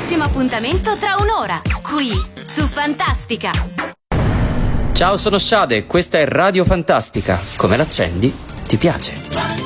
prossimo appuntamento tra un'ora, qui su Fantastica. Ciao, sono Shade, questa è Radio Fantastica. Come l'accendi? Ti piace?